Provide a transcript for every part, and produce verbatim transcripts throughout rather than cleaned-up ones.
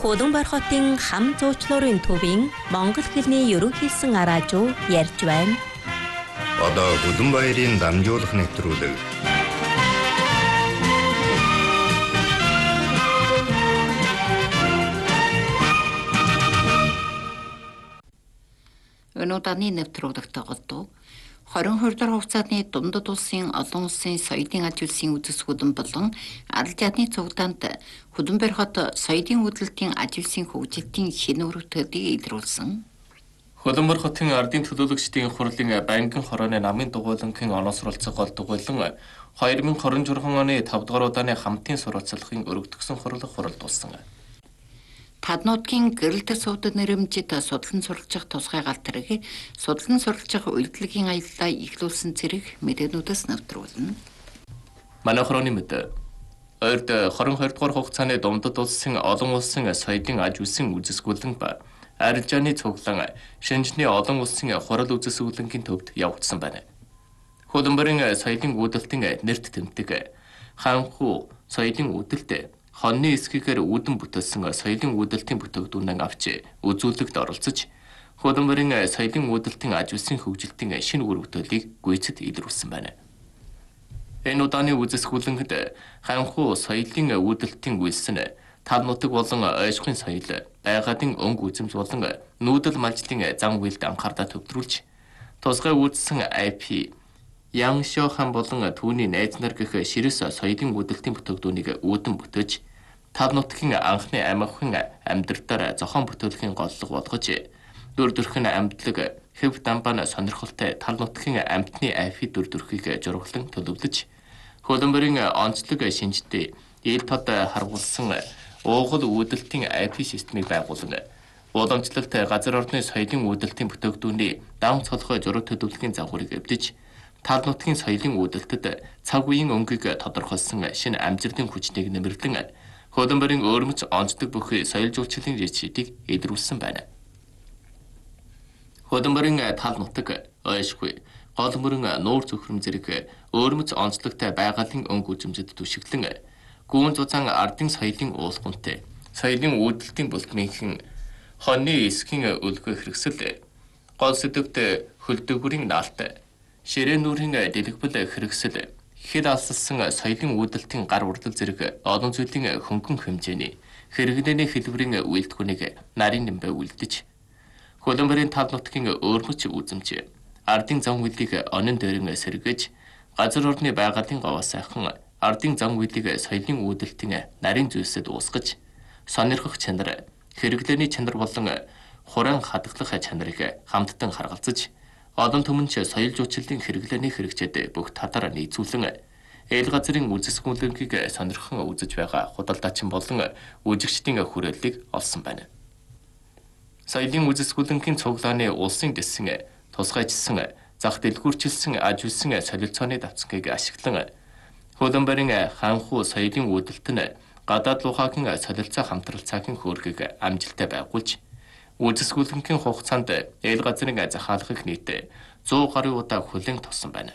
Худамбар хотын хам зуучлуурын төвийн Монгол хэлний ерөнхийсэн араажуу ярьж байна. Одоо Худамбаярын дамжуулах нэвтрүүлэг. Өнөөдрийн нэвтрүүлэгт тоглодог хорин хордор хугацааны дундад улсын олон улсын соёлын аж үйлсийн үзэсгэлэн болон арал жадны цугтаанд Худамбар хот соёлын хөдөлтийн аж үйлсийн хөгжилтийн шинэ өргөтөлийг илрүүлсэн. Худамбар хотын ардын төлөөлөгчдийн хурлын банкин хорооны намын дугуйлангийн оносролцог гол дугуйлан хоёр мың хорин журхан оны тав дугаар удааны хамтын сурвалжлагын өргөтгсөн хурлаг хуралдуулсан. Таднуудын гэрэлтэй суудад нэрэмжит судлан суралцах тусгай галтарыг судлан суралцах үйлдэлгийн аяллаа ихлүүлсэн зэрэг мэдээнүүдээс нэвтрүүлнэ. Манай хорооны мэд ойрд хорин хоёр дугаар хугацааны дундад улсын олон улсын соёлын аж үйлсийн үзэсгэлэн ба арилжааны цуглан шинжний олон улсын хурал үзэсгэлэнгийн төвд явагдсан байна. Худамбарын соёлын үүдэлтийн нэрт тэмдэг хаанху соёлын үүдэлт хонны эсхийгээр үүдэн бүтээсэн соёлын үүдэлтийн бүтээгдэхүүнээ авч үзүүлэлт оролцож Худамбарын соёлын үүдэлтийн аж үйлсийн хөгжилтийн шинэ үр бүтээлийг гүйцэд илрүүлсэн байна. Энэ удааны үзэсгэлэнгэд хаанху соёлын үүдэлтийн үйлсэн тал нутаг болон ойшхын соёл, байгаадын өнгө үзэмж болон нүүдэл малжлын зам үйлд анхаардаа төвлөрүүлж тусгай үйлдсэн ай пи Ян Шохан болон түүний найз нар гэх ширэс соёлын үүдэлтийн бүтээгдэхүүнийг үүдэн бүтээж тав нутгийн анхны амгахын амьдралаар зохион бүтээлийн голлого болгож дүр төрхөн амьдлаг хэв дамбан сонирхолтой тал нутгийн амьтны айфи дүр төрхийг жургалан төлөвлөж Худамбарын онцлог шинжтэй ил тод харгуулсан уугуул үүдэлтийн айпи системийг байгуулан уламжлалт газар орны соёлын үүдэлтийн бүтээгдэхүүний дан цолгой зураг төлөвлөгийн загварыг эвдэж тал нутгийн соёлын үүдэлтэд цаг үеийн өнгөийг тодорхойлсон шинэ амжилтын хүчнийг нэмэрлэн Худамбарын өөрмөц онцлог бүхий соёл жуулчлалын речетийг илрүүлсэн байна. Худамбарын тал нутаг, ойшгүй, гол мөрөн нуур цөхрөм зэрэг өөрмөц онцлогтой байгалийн өнгө үзэмжид түшиглэн гүүн зузаан ардын соёлын уулгунтай соёлын үүдэлтийн бүлтмийнхэн хонны эсхийн өлгөө хэрэгсэл гол сэдвт хөлдөгүрийн наалт ширээ нүрийн дэлгэбэл хэрэгсэл хэл алсалсан соёлын үүдэлтийн гар урдал зэрэг олон зүйлийн хөнгөн хэмжээний хэрэглээний хэлбэрийн үйлдэлхүүнийг нарийн нэмбэ үлдэж Худамбарын тал нутгийн өөрмөц үзэмж ардын зам үйлийг онон дээрэн сэргэж газар орны байгалийн говаа сайхан ардын зам үйлийг соёлын үүдэлтийн нарийн зүйлсэд уусгаж сонирхох чанар хэрэглээний чанар болон хураан хадгалах чанарыг хамттан харгалзаж олон түмэнч соёл жуулчлалын хэрэглээний хэрэгцээд бүх татар нийцүүлэн ээл газрын үзэсгэлэнгийг сонирхон үзэж байгаа худалдаачин болон үжигчдийн хүрээллийг олсон байна. Соёлын үзэсгэлэнгийн цуглааны улсын дэсэн тусгайчилсан зах дэлгүүрчилсэн аж үйлсийн солилцооны давцгийг ашиглан Худамбарын хаанху соёлын үүдэлт нь гадаад лухагийн солилцоо хамтрал цагийн хөөргийг амжилттай байгуулж үзэсгэлэнгийн хугацаанд ээл газрын захиалгыг нийт зуун гаруй удаа хүлээн туссан байна.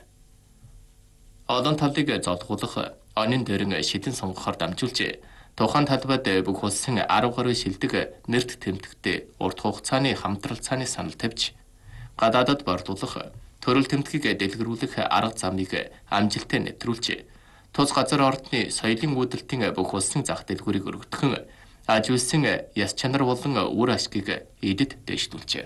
Олон талыг золгуулах онын дээрэн шидэн сонгохоор дамжуулж тухайн талбайд бүх улсын арав гаруй шилдэг нэрт тэмдэгтээ урт хугацааны хамтрал цааны санал тавьж гадаадад борлуулах төрөл тэмдгийг дэлгэрүүлэх арга замыг амжилттай нэвтрүүлж тус газар ордны соёлын үүдэлтийн бүх улсын зах дэлгүүрийг өргөтгөн аж үйлсийн яс чанар болон үр ашгийг эдэд дэвшлүүлжээ.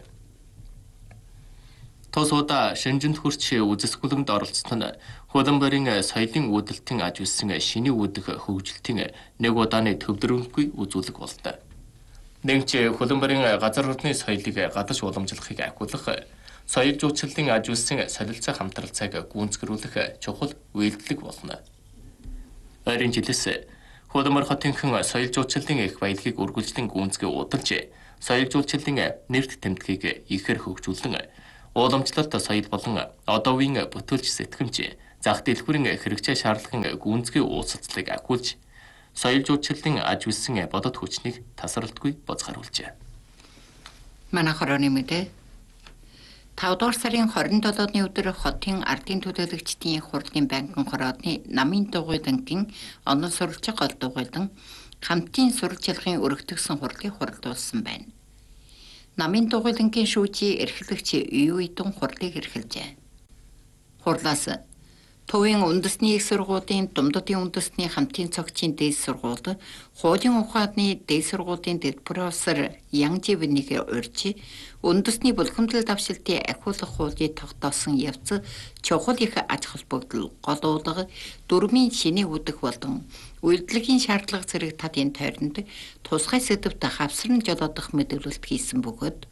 Тус удаа шинжэнд хүрч үзэсгэлэнд оролцсон нь Худамбарын соёлын үүдэлтийн аж үйлсийн шиний үүдэх хөгжилтийн нэг удааны төвлөрөнгүй үзүүлэг боллоо. Нэгж Худамбарын газар орны соёлыг гадаж уламжлахыг ахиулах, соёл жуулчлалын аж үйлсийн солилцоо хамтрал цаг гүйцэтгүүлэх чухал үйлдэл болно. Ойрын жилээс Худамбар хотынхан соёл жуулчлалын их баялагийг үргэлжлэн гүйцэтгэж удалж соёл жуулчлалын нэрт тэмдгийг ихээр хөгжүүлэн уламжлалт соёл болон одоо үеийн бүтээлч сэтгэмж зах дэлгүүрийн хэрэгцээ шаардлагын гүйцэтгэх уулзалтыг ахиулж соёл жуулчлалын аж үйлсийн бодод хүчнийг тасралтгүй бозгаруулжээ. Манай хорооны мэдээ тав дугаар сарын хорин долооны өдөр хотын ардын төлөөлөгчдийн хурлын банкин хороодны намын дугуйлангийн онол сурвалжиг гол дугуйлан хамтын сурвалжлагын өргөдөгсөн хурлыг хуралдуулсан байна. Намын дугуйлангийн шүүжийн эрхлэгч Юу Идун хурлыг эрхэлжээ. Хурлаас Төвийн үндэсний их сургуулийн Думдодын үндэсний хамтын цогцын дээд сургууль, хуулийн ухааны дээд сургуулийн дэд профессор Ян Живэнийг урьж, үндэсний булхимдал давшилтын ахиулах хуулийг тогтоосон явц чухал их аж холбогдол, гол уулга, дөрмийн шинэ үдэх болон үйлдвэрлэлийн шаардлага зэрэг тадын тойронд тусгай сэдвт хавсран жолоодох мэдээлэлт хийсэн бөгөөд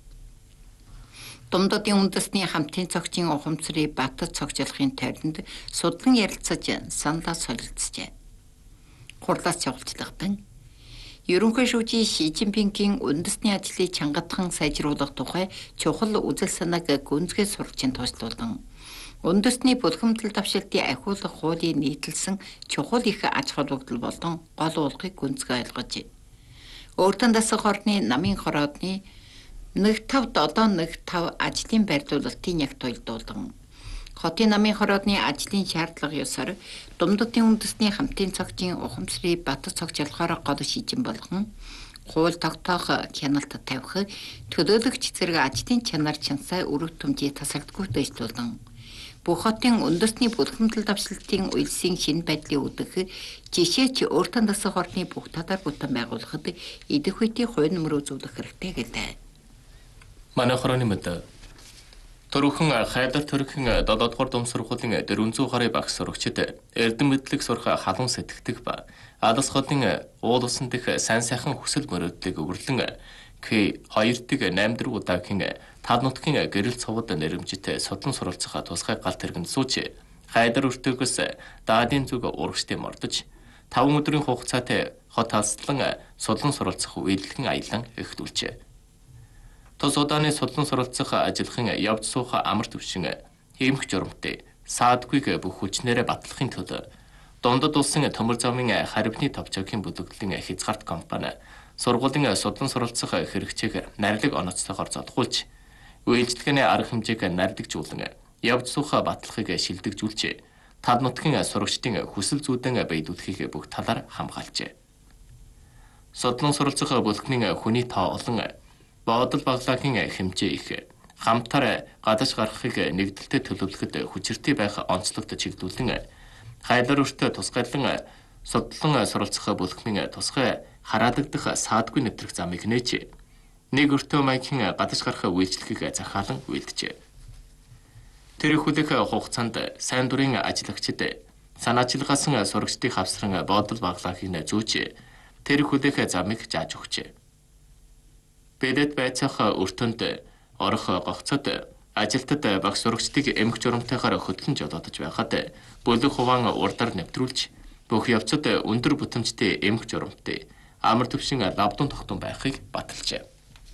Думдодын үндэсний хамтын цогцын ухамсарыг Батад цогцлохын тойронд судлан ярилцаж саналаа солилцжээ. Хурлаас явуулцлагдан ерөнхий шүүжийн Ши Цзиньпингийн үндэсний ажлыг чангатхан сайжруулах тухай чухал үзэл санааг гүнзгий сурвалжин тооцоолон үндэсний булхимдал давшилтын ахиулах хуулийг нийтэлсэн чухал их аж холбогдол болон гол уулгыг гүнзгий ойлгож өөртөө дасах орны намын хороодны нэг тав долоо нэг тав ажлын байрлуулалтын яг тойлдуулан хотын намын хороодны ажлын шаардлага ёсоор Думдодын үндэсний хамтын цогцын ухамсарыг Батад цогцлохоор гол шийдэн болгон хууль тогтоох хяналт тавих төлөөлөгч зэрэг ажлын чанар чансаа өрөв төмжийг тасардгүй дэвшлүүлэн бүх хотын үндэсний булхимдал давшилтын үйлсийн шинэ байдлыг үүдэх жишээч өөртөө дасах орны бүх талаар бүтэн байгуулахад идэх үеийн хувь нэмэр үзүүлэх хэрэгтэй гэлээ. Манай хорооны мэд Төрөхэн Хайдар төрөхийн долоод дугаар дум сургуулийн дөрвөн зуун гаруй багш сурагчид эрдэм мэдлэг сурах халуун сэтгэдэг ба алс хотын уул усан дэх сайн сайхан хүсэл мөрөөдлийг өвөрлөн К хоёр дэх наймд удаагийн тал нутгийн гэрэл цовод нэрэмжтэй судлан суралцах тусгай галт тэргэнд сууж Хайдар өртөөгөөс даадын зүг урагштай мордож таван өдрийн хугацаатай хот алслан судлан суралцах үйлдэлхэн аялан эхлүүлжээ. Тус удааны судлан суралцах ажиллахын явж суух амар төвшин хиймх журамтай саадгүйг бүх хүчнээрээ батлахын тулд Дундад улсын төмөр замын харибны товчоогийн бүлэглэлийн хязгаарт компани сургуулийн судлан суралцах хэрэгцээг нарилэг онцлогоор зодгуулж үйлчлэгээний арга хэмжээг нарилэгжүүлэн явж суух батлахыг шилдэгжүүлж тал нутгийн сурагчдын хүсэл зүйдэн байдуулахыг бүх талаар хамгаалжээ. Судлан суралцах бүлэглэний хүний тоо олон бодол баглагийн хэмжээ их хамтар гадаж гарахыг нэгдэлтэд төлөвлөхөд хүчиртэй байх онцлогт чиглүүлэн Хайдар өртөө тусгайлан судлан суралцах бүлэглэний тусгай хараадагдах саадгүй нэвтрэх замыг нээж нэг өртөө маягийн гадаж гарах үйлчлэгийг захиалан үйлджээ. Тэр их хүлээх хугацаанд сайн дурын ажиллагчид санаачилгаасан сурагчдыг хавсран бодол баглагийг зөөж тэр их хүлээх замыг зааж өгчээ. Бэдэд байцаах өртөнд орох гогцод ажилтад багш сурагчдыг эмх журамтайгаар хөтлөн жолоодож байхад бүлэг хуваан урдаар нэвтрүүлж бүх явцад өндөр бүтэмжтэй эмх журамтай амар төвшин лавдун тогтун байхыг баталжээ.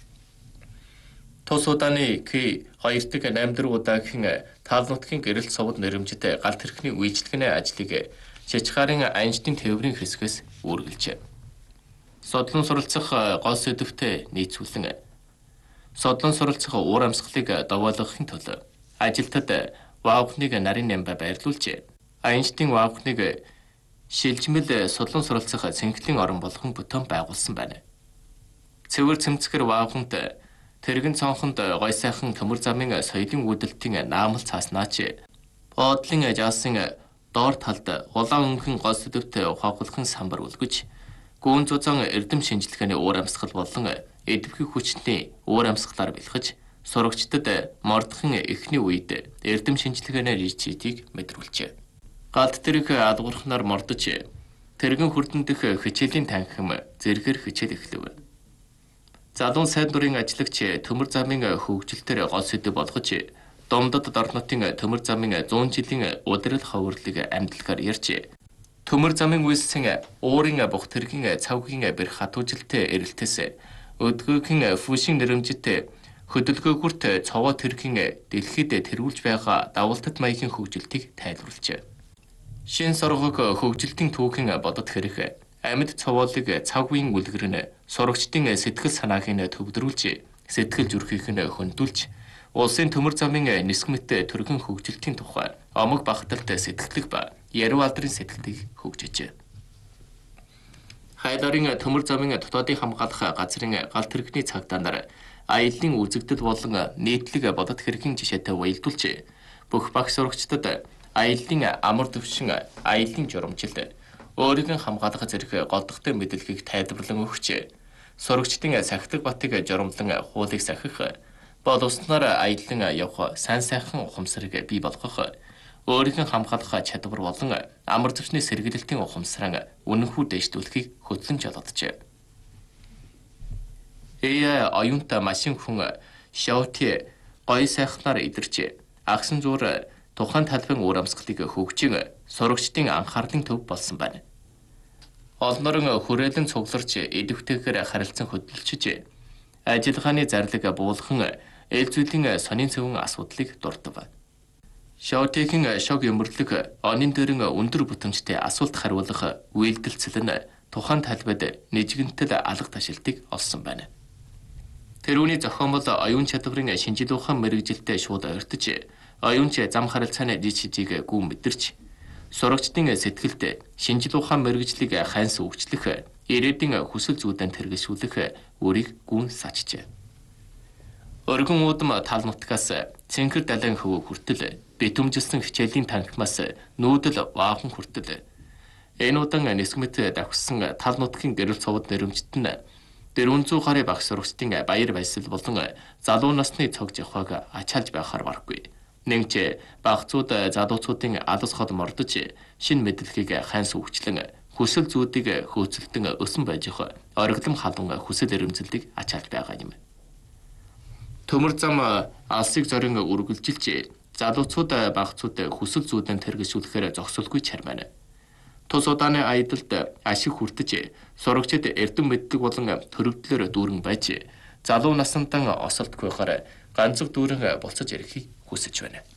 Тус удааны К хоёр дэх наймд удаагийн тал нутгийн гэрэлт совод нэрэмжтэй галт тэрхний үйлчлэгээний ажлыг Шичхарын Айнштейн тээврийн хэсгээс үүргэлжээ. Судлан суралцах гол сэдвтэй нийцүүлэн судлан суралцах уур амьсгалыг довоолгохын тулд ажилтад ваавхныг нарийн нямба байрлуулж Айнштейн ваавхныг шилжмэл судлан суралцах цэнхлийн орон болгон бүтэн байгуулсан байна. Цэвэр цэмцгэр ваавханд тэрэгэн цонхонд гой сайхан төмөр замын соёлын үүдэлтийн наамал цааснаач бодлын жаасын доор талд улаан өнгөн гол сэдвтэй ухаахлахын самбар үлгэж гүүн зузаан эрдэм шинжилгээний уур амьсгал болон эдвэхий хүчний уур амьсгалаар бэлхэж сурагчдад мордохын эхний үед эрдэм шинжилгээний ричитийг мэдрүүлжээ. Галт тэрэг алгуурхнаар мордож тэрэгэн хүрдэн дэх хичээлийн танхим зэргээр хичээл эхлэв. Залуун сайн дурын ажиллагч төмөр замын хөгжилтөр гол сэдэв болгож Думдад орнотын төмөр замын зуун жилийн удирдал ховрлыг амьдлахаар ярьж төмөр замын үйлсэн уурын бух тэргийн цавгийн бэр хатуужилтэй эрэлтээс өдгөөгийн фүшин нэрэмжтэй хөдөлгөөгүрт цовоо тэргийн дэлхийд тэргүүлж байгаа давалтад маягийн хөгжилтийг тайлбарлажээ. Шин соргог хөгжилтийн түүхийн бодод хэрэг амьд цовоолыг цавгийн үлгэр нь сурагчдын сэтгэл санааг нь төвдрүүлж сэтгэл зүрхийг нь хөндүүлж улсын төмөр замын нисгэмт төргөн хөгжилтийн тухай омог багталт сэтгэлэг ба яруу алдрын сэтгэлийг хөгжижээ. Хайдарын төмөр замын дотоодын хамгаалах газрын галт тэрэгний цагдаа нар аяллаа үзэгдэл болон нийтлэг бодит хэргийн жишээтэй уялдуулж бүх багш сурагчдад аяллаа амар төвшин аяллаа журамжилт өөрийн хамгаалах зэрэг голдохтой мэдээллийг тайлбарлан өгч сурагчдын сахидаг батыг журамлан хуулийг сахих боловсноор аяллаа явах сайн сайхан ухамсарыг бий болгох өөрийн хамгаалах чадвар болон амар төвчний сэргийлэлтийн ухамсараа үнэнхүү дэвшүүлэхийг хөтлөмж олгоджээ. эй ай оюунтай машин хүн Шаути гоё сайхнаар идэрч агсан зуур тухайн талбайн уур амьсгалыг хөгжин сурагчдын анхаарлын төв болсон байна. Олнорон хүрээлэн цугларч идэвхтэйгээр харилцан хөдөлж ажиллагааны зарлиг буулхан эл зүйлийн сонин цэвэн асуудлыг дурдав. Шаутигийн шог өмөрлөг онын дээрэн өндөр бүтэмжтэй асуулт хариулах үйлдэлцэл нь тухайн талбайд нэжигэнтэл алга ташилтыг олсон байна. Тэрүүний зохион бол оюун чадварын шинжил ухаан мэрэгжилтэй шууд ойртож, оюунч зам харилцааны жижиг гүн мэдэрч, сурагчдын сэтгэлд шинжил ухаан мэрэгжлийг хайнс өвчлөх, ирээдүйн хүсэл зүйдэнд хэрэгжүүлэх үрийг гүн сачжээ. Өргөн уудам тал нутгаас цэнхэр далайн хөв хүртэл битүүмжилсэн хичээлийн танхимаас нүүдэл ваахан хүртэл энэ удаан нисгэмэт давхсан тал нутгийн гэрэл цовд нэрэмжт нь дөрвөн зуун гаруй багш сурагчдын баяр баясгал болон залуу насны цог жавхаг ачаалж байхаар барахгүй. Нэгж багцууд залууцуудын алс хол мордож шин мэдлэгийг хайнс өвчлэн хүсэл зүүдийг хөөцөлдөн өсөн байж их ориглом халуун хүсэл эрэмзэлийг ачаалж байгаа юм. Төмөр зам алсыг зорин үргэлжилж залууцууд багцууд хүсэл зүйдэнд хэрэгжүүлэхээр зогсолгүй чармана. Тус удааны аялалд ашиг хүртэж сурагчид эрдэм мэдлэг болон төрөвдлөөр дүүрэн байж залуу насантан осолдохгүйгээр ганцг дүүрэн болцож ирэхийг хүсэж байна.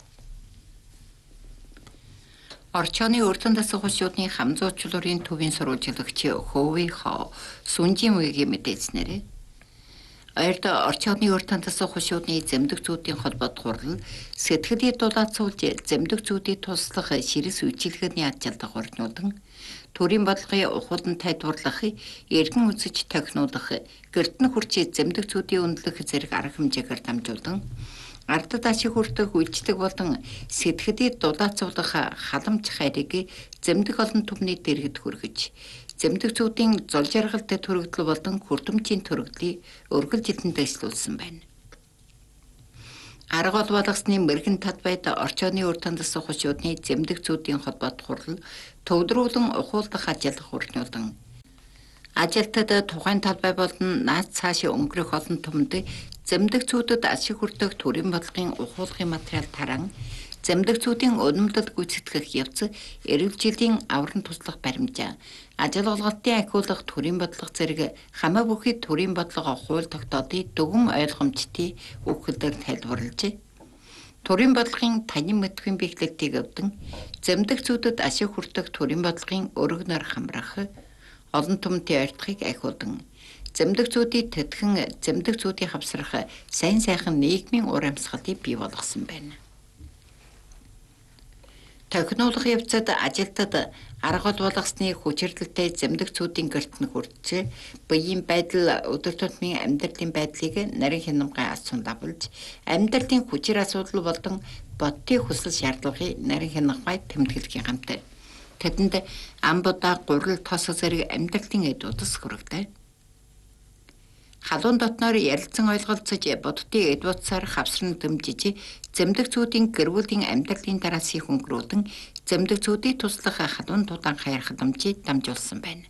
Орчооны урдан дасах хушуудны хамзуучлалын төвийн сурвалжлагч Хөвий Хоо Сүнжин үеийн мэдээснээр Аярд орчооны урдан дасах хушуудны зэмдэг зүүдийн холбоот хурал сэтгэлийг дулаацуулж зэмдэг зүүдийг туслах ширэс үйлчилгээний ачаалдаг орнуудан төрийн бодлогын ухуулан тайлбарлах, эргэн үзэж тохинуулах, гэртэн хүрч зэмдэг зүүдийн үнэлэх зэрэг арга хэмжээгээр дамжуулан ардад ашиг хүртэх үйлчлэг болон сэтгэлийг дулаацуулах халамж хайрыг зэмдэг олон түвний дэргэд хүргэж зэмдэг зүүдийн зол жаргалтай төрөгдөл болон хүрдэмжийн төрөгдлийг өргөлжилтөнд дэвшлүүлсэн байна. Арга бол болгосны мэрэгэн талбайд орчооны урдан дасах хушуудны зэмдэг зүүдийн холбоот хурал төвдрүүлэн ухуулах ажиллах урнуулан ажилтад тухайн талбай болон наад цаашаа өнгөрөх олон түмэнд зэмдэг зүүдэд ашиг хүртэх төрийн бодлогын ухуулгын материал таран зэмдэг зүүдийн өнөмдөлд гүйцэтгэх явц эрүүл жилийн авран туслах баримжаа ажил олголтын ахиулах төрийн бодлого зэрэг хамаа бүхий төрийн бодлого хууль тогтоодыг дүгэн ойлгомжтой үхэлээр тайлбарлаж төрийн бодлогын танин мэдхийн бичлэгтийг өвдөн зэмдэг зүүдэд ашиг хүртэх төрийн бодлогын өргөнөр хамрах олон түмний ойртохыг ахиулан зэмдэг зүүдийг тэтгэн зэмдэг зүүдийг хавсрах сайн сайхан нийгмийн ур амьсгалыг бий болгосон байна. Тохинуулах явцад ажилтад арга болгосны хүчирдэлтэй зэмдэг зүүдийн гэртэн хүрч биеийн байдал өдөр тутмын амьдралын байдлыг нарийн хянамгай асуун давлж амьдралын хүчир асуудал болон бодтын хүсэл шаардлагыг нарийн хянамгай тэмдэглэхийн хамт тэдэнд амбуда гурил тос зэрэг амьдралын эд удас хүрэгдэг. Халуун дотноор ярилцсан ойлголцож бодтын эд утсаар хавсран дэмжиж зэмдэг зүүдийн гэрүүлийн амьдралын дараасын хөнгөрүүдэн зэмдэг зүүдийг туслах халуун дулаан хаяр халамжийг дамжуулсан байна.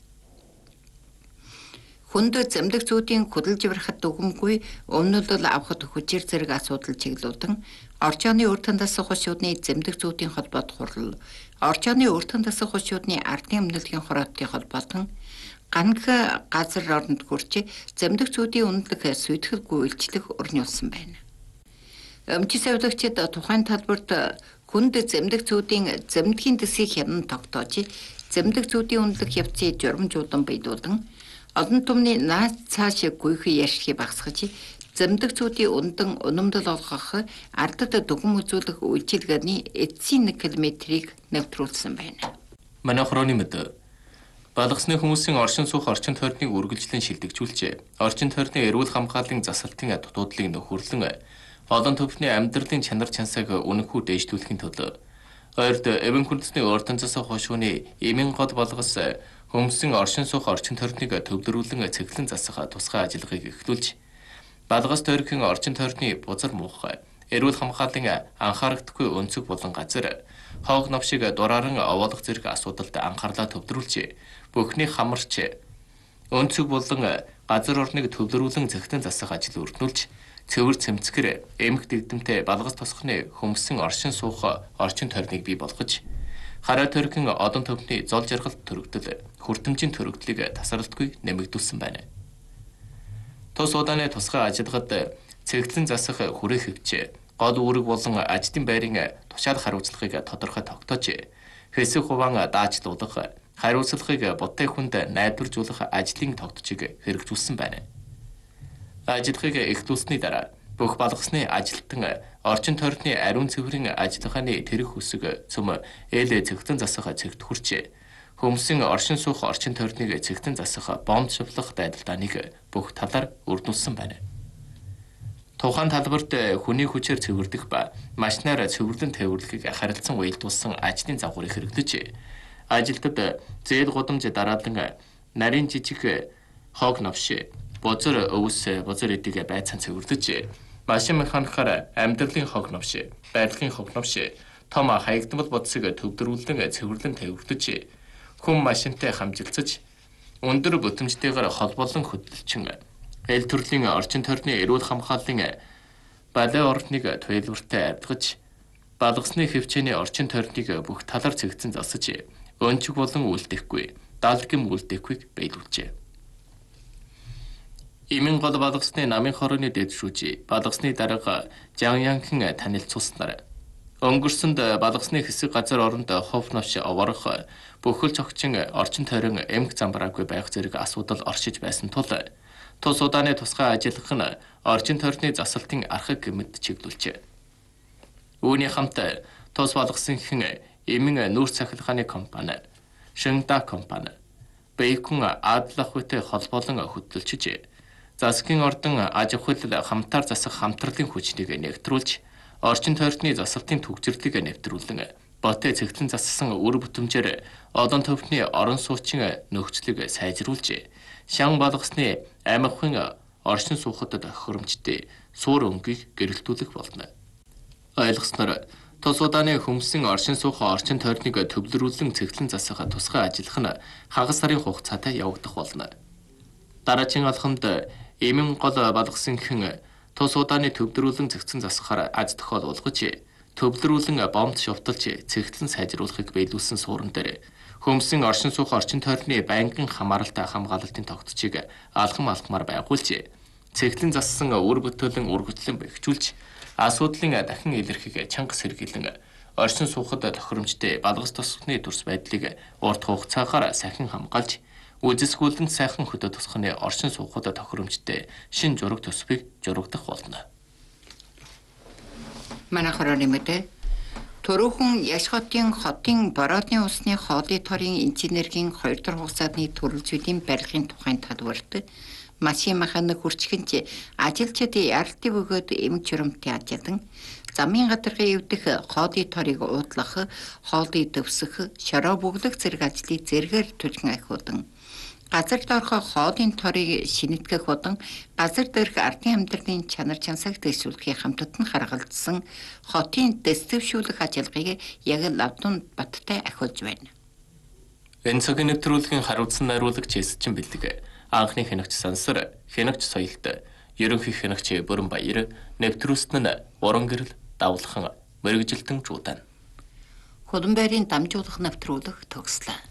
Хүнд зэмдэг зүүдийн хөдөлж барихад дүгэмгүй өмнөдөл авахд хүчээр зэрэг асуудал чиглүүлэн орчооны урдан дасах хушуудны зэмдэг зүүдийн холбоот хурал орчооны урдан дасах хушуудны ардын өмнөдлийн хороотын холбоотон ганг газар оронд хүрч зэмдэг зүүдийн үнэлэх сүйтгэл үйлчлэх өрнүүлсэн байна. Өмч савлагчид тухайн талбарт хүнд зэмдэг зүүдийн зэмдгийн дэсийг хянан тогтоож зэмдэг зүүдийн үнэлэх явцыг журамжуулан биелүүлэн олон түмний наад цааш гүйхий яшхийг багасгаж зэмдэг зүүдийн өндөр өнөмдөл олгох ардад дүгэн үзүүлэх үйлчилгээний эцсийн нэг километрийг нэвтрүүлсэн байна. Манай хороны мэд Балгасны хүмүүсийн оршин суух орчин тойрныг үргэлжлэн шилдэгжүүлжээ. Орчин тойрны эрүүл хамгааллын засалтын дутуудлыг нөхөрлөн олон төвхний амьдралын чанар чансааг үнэнхүү дээшлүүлэхийн төлөө ойрд эвэн хүндэсний урдан засах хошууны эмийн гол Балгас хүмүүсийн оршин суух орчин тойрныг төвлөрүүлэн цэглэн засах тусгай ажиллагааг эхлүүлж Балгас тойргийн орчин тойрны бузар муухай эрүүл хамгааллын анхаарагдахгүй өнцөг болон газар хоог навшиг дурааран овоолох зэрэг асуудалд анхаарлаа төвлөрүүлж бүхний хамарч өнцөг болон газар орныг төвлөрүүлэн цэгтэн засах ажил өргөнүүлж цэвэр цэмцгэр эмх дэгдэмтэй Балгас тосхны хүмүүсийн оршин суух орчин тойрныг бий болгож хараа тойргийн одон төвхний зол жаргалт төрөгдөл хүртэмжийн төрөгдлийг тасралтгүй нэмэгдүүлсэн байна. Тус удааны тусгай ажиллагад цэгтлэн засах хүрээ хөвч гол үүрэг болон ажлын байрын тушаал хариуцлагыг тодорхой тогтоож хэсэг хуваан даажлуулах хариуцлагыг буттай хүнд найдваржуулах ажлын тогтцыг хэрэгжүүлсэн байна. Ажиллагааг эхлүүлсний дараа бүх Балгасны ажилтан орчин тойрны ариун цэврийн ажиллагааны тэрэг хүсэг цөм ээлээ цэгтэн засах цэгт хүрч хүмүүсийн оршин суух орчин тойрныг цэгтэн засах бомб шавлах байдалдааныг бүх талаар өрнүүлсэн байна. Тухайн талбарт хүний хүчээр цэвэрлэх ба машинаар цэвэрлэн тээвэрлэхийг харилцан уялдуулсан ажлын загварыг хэрэглэж ажилтнад зээл гудамж дараалан нарийн жижиг хоог навш бозор өвс бозор эдийг байцаан цэвэрлэж машин механикаар амьдралын хоог навш байдлын хоог навш том хаягдмал бодсыг төвлөрүүлэн цэвэрлэн тээвэрлэж хүм машинтай хамжилцаж өндөр бүтэмжтэйгээр холбоолон хөдөлчин эл төрлийн орчин тойрны эрүүл хамгааллын балай орныг туйлбартай арилгаж Балгасны хөвчөөний орчин тойрныг бүх талаар цэгцэн засаж өнчг болон үлдэхгүй даалгам үлдээхүйг биелүүлжээ. Имэн гол Балгасны намын хорооны дэд шүүжи Балгасны дарга Жанянхан танилцуулснаар өнгөрсөнд Балгасны хэсэг газар оронд хов навш овоорох бүхэл цогчин орчин тойрон эмх замбраагүй байх зэрэг асуудал оршиж байсан тул тус удааны тусгай ажиллах нь орчин тойрны засалтын архаг гэмэд чиглүүлжээ. Үүний хамт тус Балгасынхын эмэн нүүрс цахилгааны компани, Шинда компани, Бэйкун Адлах үетэй холбоолон хөдөлж засгийн ордон аж ахуйл хамтаар засах хамтралын хүчнийг нэвтрүүлж орчин тойрны засалтын төгжрлийг нэвтрүүлэн ботой цэгцэн зассан үр бүтэмжээр олон төвхний орон суучин нөхцөлийг сайжруулж Шан Балгасны аймагын оршин суухад тохиромжтой суур өнгийг гэрэлтүүлэх болно. Ойлгосноор тус удааны хүмүүсийн оршин суух орчин тойрныг төвлөрүүлэн цэгцэн засах тусгай ажиллах нь хагас сарын хугацаатай явагдах болно. Дараагийн алхамд эмэн гол Балгасынхын тус удааны төвлөрүүлэн цэгцэн засахаар аз тохиол болгож төвлөрүүлэн бомб шувталж цэгцэн сайжруулахыг биелүүлсэн суурин дээр хүмүүсийн оршин суух орчин тойрны байнгын хамааралтай хамгаалалтын тогтцыг алхам алхмаар байгуулж цэгцэн зассан үр бүтээлэн үргэлжлэн бэхжүүлж асуудлын дахин илэрхийг чанга сэргийлэн оршин суухад тохиромжтой Балгас тосхны төрс байдлыг урт хугацаагаар сахин хамгаалж үзэсгүүлэн сайхан хөдөө тосхны оршин суухад тохиромжтой шин зураг төсвийг зурагдах болно. Манай хорооны мэдээ Төрөөхөн Яшхотын хотын Бородны усны хоолой торын инженерийн хоёр дахь хугацааны төрөлжүүдийн барилгын тухайн талбарт машин механик хүрчгэнч ажилчид яралтыг өгөөд эмч журамтай ажилдан замын гадаргын эвдэх хоолой торыг уудлах, хоолой дөвсөх, шороо бүглэх зэрэг ажлыг зэргээр түлхэн ахиудан газар доорх хоолын торыг шинэтгэх болон газар дээрх ардын амьдралын чанар чансааг дэвшүүлэхийн хамтад нь харгалзсан хотын дэвшүүлэх ажиллагааг яг Лавдун Баттай ахиулж байна. Энэ цагийн нэвтрүүлгийн хариуцсан найруулагч Эсчин бэлэг анхны хянагч Сансар, хянагч Соёлт, ерөнхий хянагч Бүрэн Баяр нэвтрүүлсэн нь уран гэрэл давлхан мэрэгжилтэн жуудан. Худамбайрын дамжуулах нэвтрүүлэг төгслөө.